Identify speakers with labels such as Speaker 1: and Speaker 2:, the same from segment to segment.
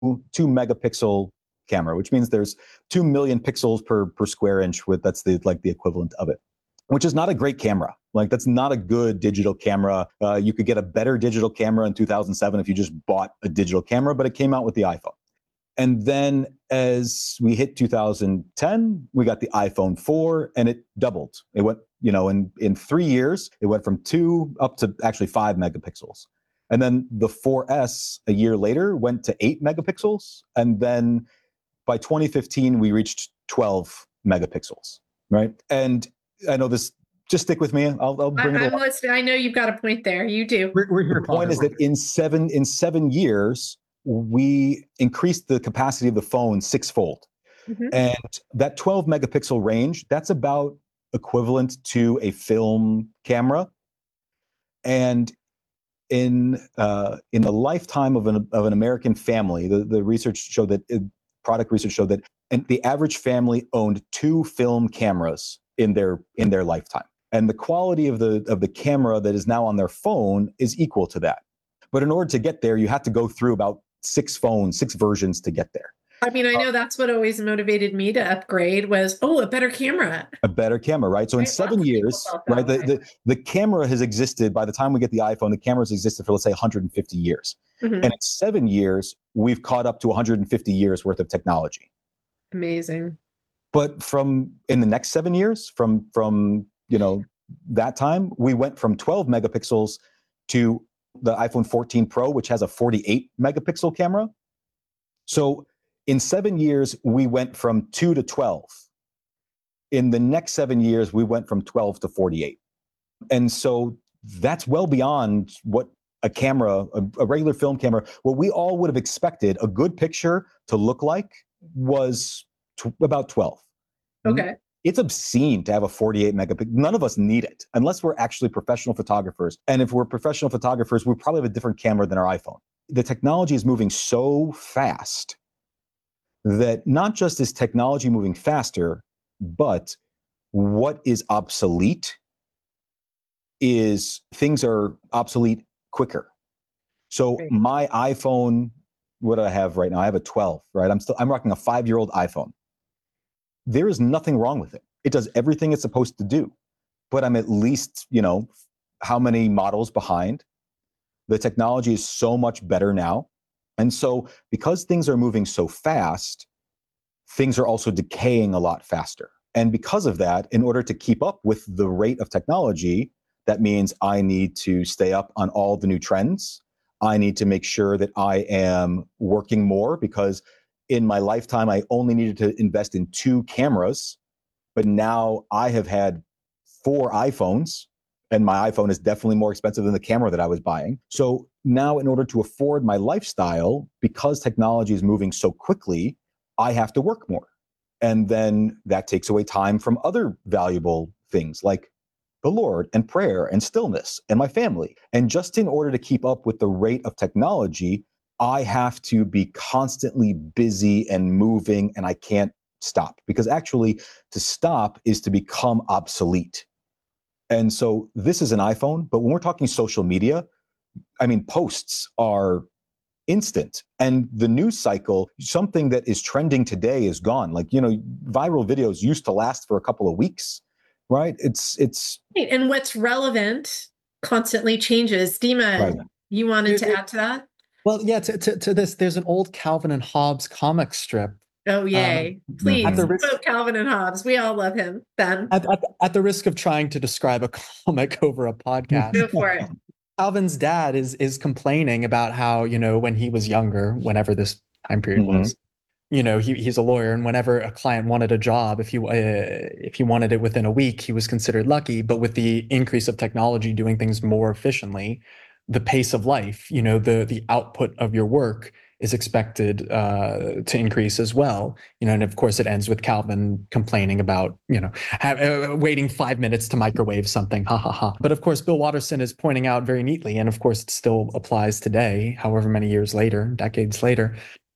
Speaker 1: two megapixel camera, which means there's 2 million pixels per square inch. That's the equivalent of it, which is not a great camera. Like, that's not a good digital camera. You could get a better digital camera in 2007 if you just bought a digital camera, but it came out with the iPhone. And then as we hit 2010, we got the iPhone 4, and it doubled. It went, in 3 years, it went from 2 up to actually 5 megapixels. And then the 4S a year later went to 8 megapixels. And then by 2015, we reached 12 megapixels, right? And I know this, just stick with me. I'll bring it along.
Speaker 2: I'm listening. I know you've got a point there. You do.
Speaker 3: We're here.
Speaker 1: The point is that in seven years, we increased the capacity of the phone sixfold. Mm-hmm. And that 12 megapixel range, that's about equivalent to a film camera. And in the lifetime of an American family, the research showed that product research showed that the average family owned 2 film cameras in their lifetime. And the quality of the camera that is now on their phone is equal to that. But in order to get there, you have to go through about 6 versions to get there.
Speaker 2: I mean, I know that's what always motivated me to upgrade was, a better camera.
Speaker 1: A better camera, right? So in 7 years, right, the camera has existed, by the time we get the iPhone, the camera's existed for, let's say, 150 years. Mm-hmm. And in 7 years, we've caught up to 150 years worth of technology.
Speaker 2: Amazing.
Speaker 1: But in the next 7 years, from that time, we went from 12 megapixels to the iPhone 14 Pro, which has a 48 megapixel camera. So in 7 years, we went from 2 to 12. In the next 7 years, we went from 12 to 48. And so that's well beyond what a camera, a regular film camera, what we all would have expected a good picture to look like was about 12.
Speaker 2: Okay.
Speaker 1: It's obscene to have a 48 megapixel. None of us need it unless we're actually professional photographers. And if we're professional photographers, we probably have a different camera than our iPhone. The technology is moving so fast that not just is technology moving faster, but what is obsolete is things are obsolete quicker. So my iPhone, what do I have right now? I have a 12, right? I'm rocking a 5-year-old iPhone. There is nothing wrong with it. It does everything it's supposed to do, but I'm at least, how many models behind? The technology is so much better now. And so because things are moving so fast, things are also decaying a lot faster. And because of that, in order to keep up with the rate of technology, that means I need to stay up on all the new trends. I need to make sure that I am working more, because in my lifetime, I only needed to invest in 2 cameras, but now I have had 4 iPhones, and my iPhone is definitely more expensive than the camera that I was buying. So now, in order to afford my lifestyle, because technology is moving so quickly, I have to work more. And then that takes away time from other valuable things like the Lord and prayer and stillness and my family. And just in order to keep up with the rate of technology, I have to be constantly busy and moving, and I can't stop, because actually to stop is to become obsolete. And so this is an iPhone, but when we're talking social media, I mean, posts are instant. And the news cycle, something that is trending today is gone. Like, viral videos used to last for a couple of weeks, right? It's
Speaker 2: and what's relevant constantly changes. Dima, right. You wanted to add to that?
Speaker 3: Well, yeah, to this, there's an old Calvin and Hobbes comic strip.
Speaker 2: Oh, yay. Please, quote Calvin and Hobbes. We all love him, Ben.
Speaker 3: At the risk of trying to describe a comic over a podcast.
Speaker 2: Go for it.
Speaker 3: Calvin's dad is complaining about how, when he was younger, whenever this time period was, he's a lawyer, and whenever a client wanted a job, if he wanted it within a week, he was considered lucky. But with the increase of technology doing things more efficiently, the pace of life, the output of your work is expected to increase as well. And of course it ends with Calvin complaining about, waiting 5 minutes to microwave something, ha ha ha. But of course, Bill Watterson is pointing out very neatly, and of course it still applies today, however many years later, decades later,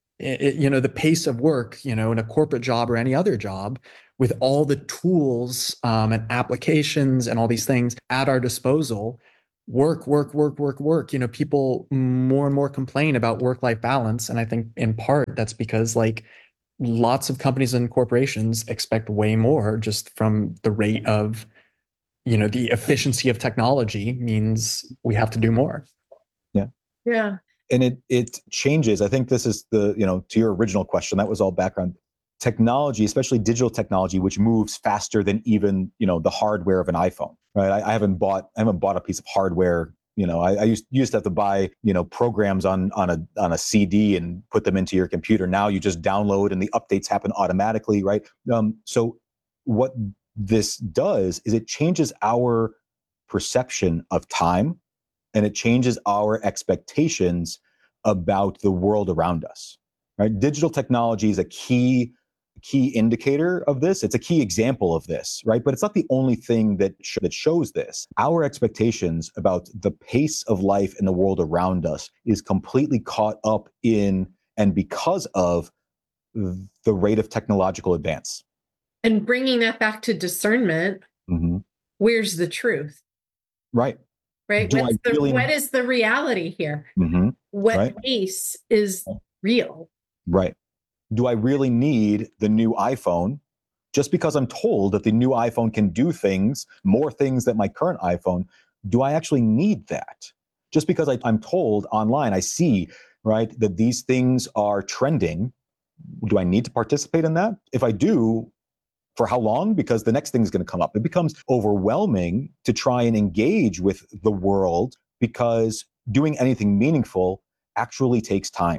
Speaker 3: the pace of work, in a corporate job or any other job, with all the tools and applications and all these things at our disposal, work, work, work, work, work. People more and more complain about work-life balance. And I think in part that's because like lots of companies and corporations expect way more just from the rate of, the efficiency of technology means we have to do more.
Speaker 1: Yeah.
Speaker 2: Yeah.
Speaker 1: And it changes. I think this is to your original question, that was all background. Technology, especially digital technology, which moves faster than even, the hardware of an iPhone, right? I haven't bought a piece of hardware. I used to have to buy, programs on a CD and put them into your computer. Now you just download and the updates happen automatically, right? So what this does is it changes our perception of time, and it changes our expectations about the world around us, right? Digital technology is a key indicator of this. It's a key example of this, right? But it's not the only thing that shows this. Our expectations about the pace of life in the world around us is completely caught up in and because of the rate of technological advance.
Speaker 2: And bringing that back to discernment, where's the truth?
Speaker 1: Right.
Speaker 2: Right. What is the reality here? What pace is real?
Speaker 1: Right. Do I really need the new iPhone just because I'm told that the new iPhone can do more things than my current iPhone? Do I actually need that? Just because I'm told online, I see, right, that these things are trending. Do I need to participate in that? If I do, for how long? Because the next thing is going to come up. It becomes overwhelming to try and engage with the world because doing anything meaningful actually takes time.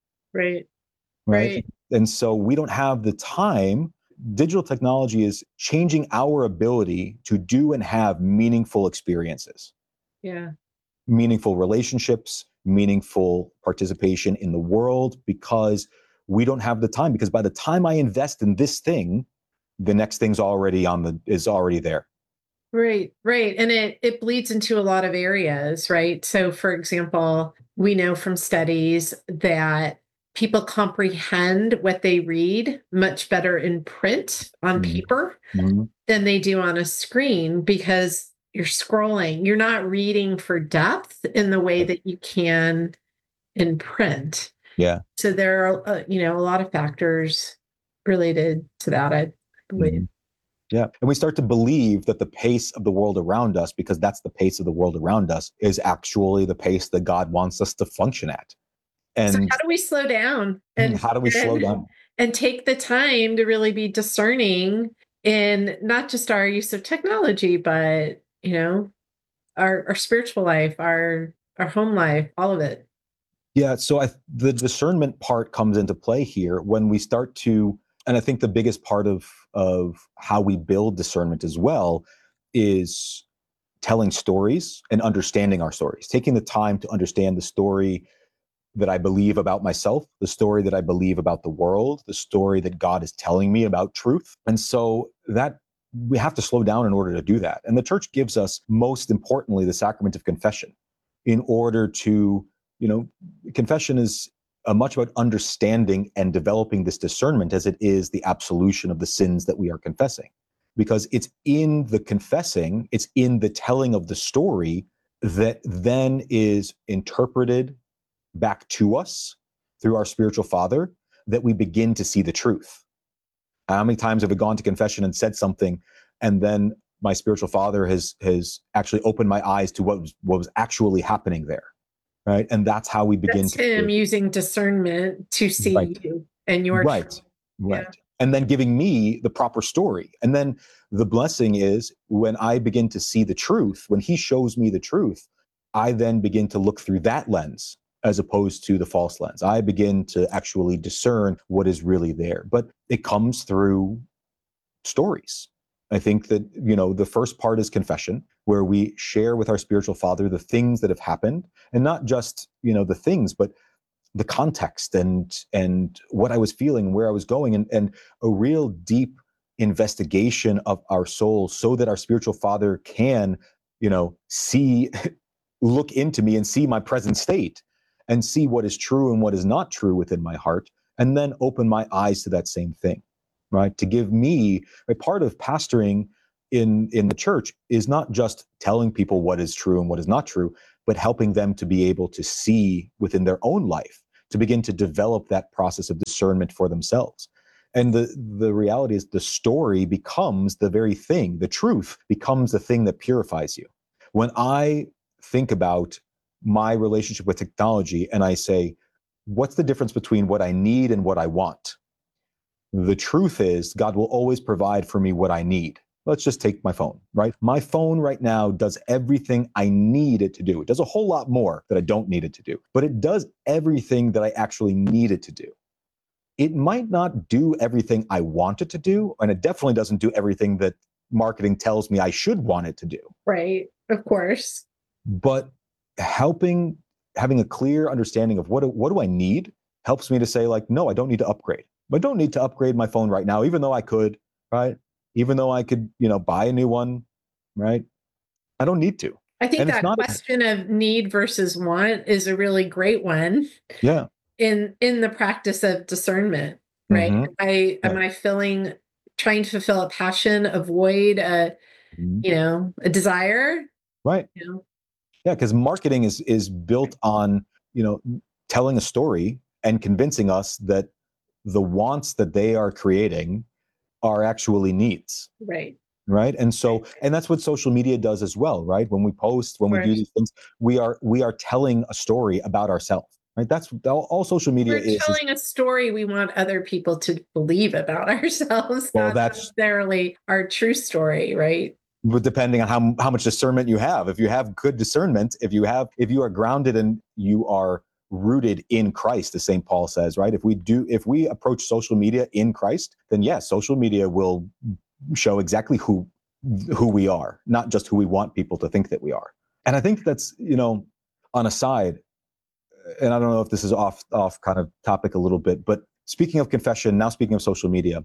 Speaker 1: Right. And so we don't have the time. Digital technology is changing our ability to do and have meaningful experiences.
Speaker 2: Yeah.
Speaker 1: Meaningful relationships, meaningful participation in the world, because we don't have the time. Because by the time I invest in this thing, the next thing's already there.
Speaker 2: Right. And it bleeds into a lot of areas, right? So for example, we know from studies that people comprehend what they read much better in print on paper than they do on a screen, because you're scrolling. You're not reading for depth in the way that you can in print.
Speaker 1: Yeah.
Speaker 2: So there are, a lot of factors related to that, I believe.
Speaker 1: Yeah. And we start to believe that the pace of the world around us, because that's the pace of the world around us, is actually the pace that God wants us to function at. And
Speaker 2: so how do we slow down? And take the time to really be discerning in not just our use of technology, but, our spiritual life, our home life, all of it.
Speaker 1: Yeah. So the discernment part comes into play here when we start to, and I think the biggest part of how we build discernment as well is telling stories and understanding our stories, taking the time to understand the story that I believe about myself, the story that I believe about the world, the story that God is telling me about truth. And so that we have to slow down in order to do that. And the church gives us, most importantly, the sacrament of confession in order to, confession is much about understanding and developing this discernment as it is the absolution of the sins that we are confessing. Because it's in the confessing, it's in the telling of the story that then is interpreted back to us through our spiritual father, that we begin to see the truth. How many times have we gone to confession and said something, and then my spiritual father has actually opened my eyes to what was actually happening there, right? And that's how we begin
Speaker 2: to him using discernment to see you and your
Speaker 1: right. Yeah. And then giving me the proper story. And then the blessing is when I begin to see the truth, when he shows me the truth, I then begin to look through that lens as opposed to the false lens. I begin to actually discern what is really there. But it comes through stories. I think that, the first part is confession, where we share with our spiritual father the things that have happened, and not just, the things, but the context and what I was feeling, where I was going, and a real deep investigation of our soul, so that our spiritual father can, look into me and see my present state and see what is true and what is not true within my heart, and then open my eyes to that same thing, right? To give me a part of pastoring in the church is not just telling people what is true and what is not true, but helping them to be able to see within their own life, to begin to develop that process of discernment for themselves. And the reality is the story becomes the very thing, the truth becomes the thing that purifies you. When I think about my relationship with technology and I say, what's the difference between what I need and what I want? The truth is God will always provide for me what I need. Let's just take my phone, right? My phone right now does everything I need it to do. It does a whole lot more that I don't need it to do, but it does everything that I actually need it to do. It might not do everything I want it to do, and it definitely doesn't do everything that marketing tells me I should want it to do.
Speaker 2: Right. Of course.
Speaker 1: But having a clear understanding of what do I need helps me to say, like, no, I don't need to upgrade. I don't need to upgrade my phone right now, even though I could, right? Even though I could, buy a new one, right? I don't need to.
Speaker 2: I think
Speaker 1: And it's
Speaker 2: that
Speaker 1: not
Speaker 2: question of need versus want is a really great one.
Speaker 1: Yeah.
Speaker 2: In the practice of discernment, right?
Speaker 1: Mm-hmm.
Speaker 2: Am I trying to fulfill a passion, avoid a desire?
Speaker 1: Right. Yeah, because marketing is built on, telling a story and convincing us that the wants that they are creating are actually needs.
Speaker 2: Right.
Speaker 1: Right. And that's what social media does as well, right? When we post, when we do these things, we are telling a story about ourselves, right? That's all social media
Speaker 2: We're telling a story we want other people to believe about ourselves, not necessarily our true story, right?
Speaker 1: But depending on how much discernment you have. If you have good discernment, if you are grounded and you are rooted in Christ, as St. Paul says, right? If we approach social media in Christ, then yes, social media will show exactly who we are, not just who we want people to think that we are. And I think that's, on a side, and I don't know if this is off kind of topic a little bit, but speaking of confession, now speaking of social media,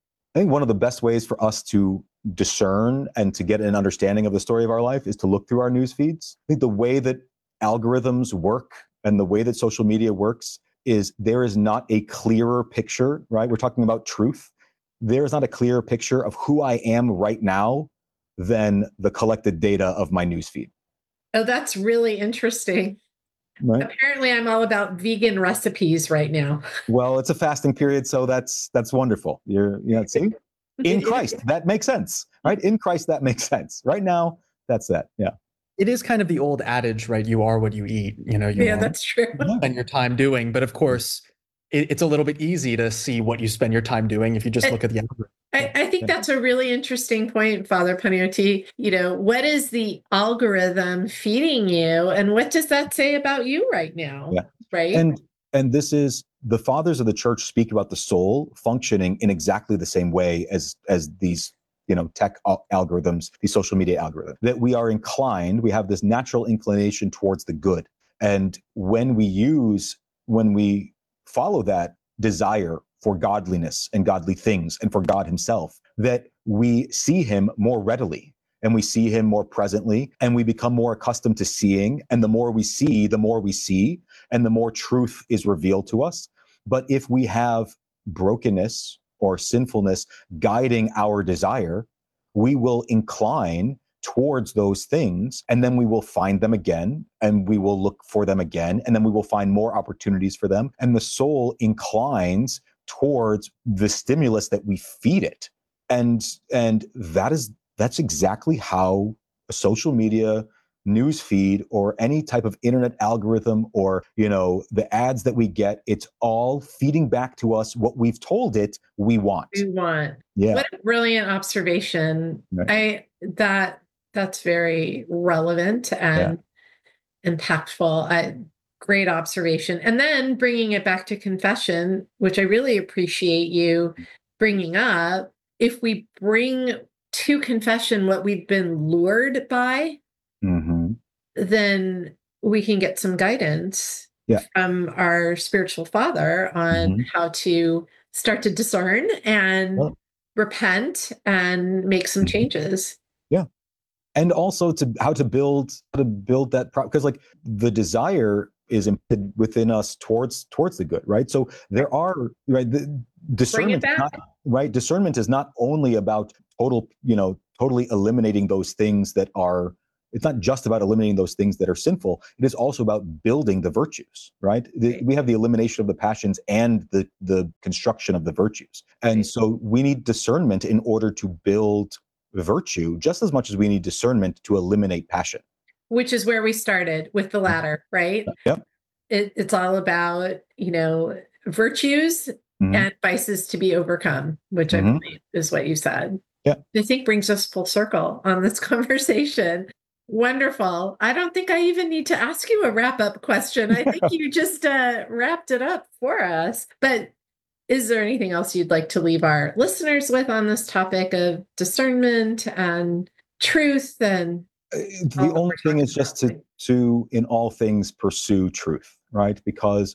Speaker 1: I think one of the best ways for us to discern and to get an understanding of the story of our life is to look through our news feeds. I think the way that algorithms work and the way that social media works is there is not a clearer picture, right? We're talking about truth. There is not a clearer picture of who I am right now than the collected data of my newsfeed.
Speaker 2: Oh, that's really interesting. Right. Apparently, I'm all about vegan recipes right now.
Speaker 1: Well, it's a fasting period, so that's wonderful. See? In Christ, that makes sense, right? In Christ, that makes sense. Right now, that's that. Yeah.
Speaker 3: It is kind of the old adage, right? You are what you eat.
Speaker 2: That's true.
Speaker 3: Spend your time doing, but of course, it's a little bit easy to see what you spend your time doing if you just look at the algorithm.
Speaker 2: I think that's a really interesting point, Father Panayotis. What is the algorithm feeding you, and what does that say about you right now?
Speaker 1: Yeah.
Speaker 2: Right.
Speaker 1: And this is the fathers of the church speak about the soul functioning in exactly the same way as these tech algorithms, these social media algorithms, that we have this natural inclination towards the good. And when we follow that desire for godliness and godly things and for God himself, that we see him more readily and we see him more presently and we become more accustomed to seeing. And the more we see, and the more truth is revealed to us. But if we have brokenness or sinfulness guiding our desire, we will incline towards those things, and then we will find them again, and we will look for them again, and then we will find more opportunities for them. And the soul inclines towards the stimulus that we feed it. And that's exactly how a social media news feed or any type of internet algorithm or the ads that we get, it's all feeding back to us what we've told it we want. Yeah.
Speaker 2: What a brilliant observation. Right. That's very relevant and impactful. Great observation. And then bringing it back to confession, which I really appreciate you bringing up. If we bring to confession what we've been lured by, then we can get some guidance from our spiritual father on how to start to discern and repent and make some changes.
Speaker 1: Yeah. And also how to build that, because like the desire is impeded within us towards the good, right? So there are, right, the discernment is not, right? Discernment is not only about totally eliminating those things that are, it's not just about eliminating those things that are sinful. It is also about building the virtues, right? We have the elimination of the passions and the construction of the virtues. And so we need discernment in order to build virtue just as much as we need discernment to eliminate passion.
Speaker 2: Which is where we started with the latter, right?
Speaker 1: Yep.
Speaker 2: It's all about, virtues and vices to be overcome, which I believe is what you said.
Speaker 1: Yeah.
Speaker 2: I think brings us full circle on this conversation. Wonderful. I don't think I even need to ask you a wrap-up question. I think you just wrapped it up for us. But is there anything else you'd like to leave our listeners with on this topic of discernment and truth? And
Speaker 1: the only thing is just to in all things pursue truth, right? Because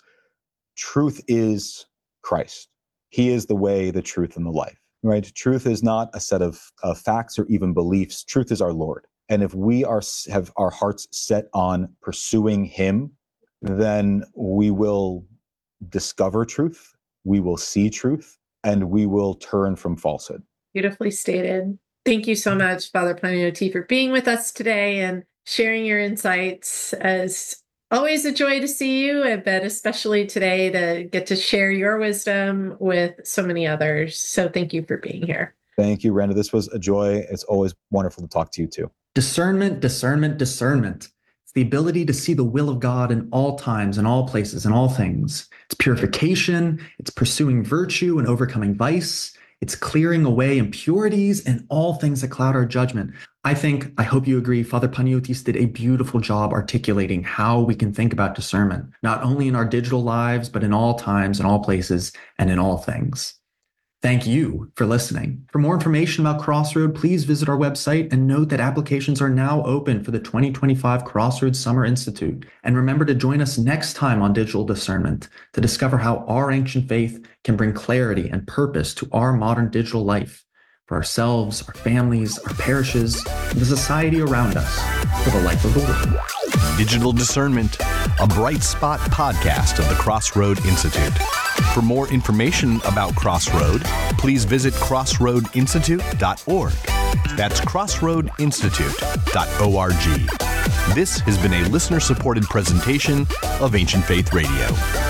Speaker 1: truth is Christ. He is the way, the truth, and the life, right? Truth is not a set of facts or even beliefs. Truth is our Lord. And if we have our hearts set on pursuing him, then we will discover truth, we will see truth, and we will turn from falsehood.
Speaker 2: Beautifully stated. Thank you so much, Father Panayotis, for being with us today and sharing your insights. As always, a joy to see you, but especially today to get to share your wisdom with so many others. So thank you for being here.
Speaker 1: Thank you, Renda. This was a joy. It's always wonderful to talk to you too.
Speaker 3: Discernment, discernment, discernment. It's the ability to see the will of God in all times, in all places, in all things. It's purification. It's pursuing virtue and overcoming vice. It's clearing away impurities and all things that cloud our judgment. I hope you agree, Father Panayotis did a beautiful job articulating how we can think about discernment, not only in our digital lives, but in all times, in all places, and in all things. Thank you for listening. For more information about Crossroad, please visit our website and note that applications are now open for the 2025 Crossroads Summer Institute. And remember to join us next time on Digital Discernment to discover how our ancient faith can bring clarity and purpose to our modern digital life, for ourselves, our families, our parishes, and the society around us, for the life of the world.
Speaker 4: Digital Discernment, a Bright Spot podcast of the Crossroad Institute. For more information about Crossroad, please visit crossroadinstitute.org. That's crossroadinstitute.org. This has been a listener-supported presentation of Ancient Faith Radio.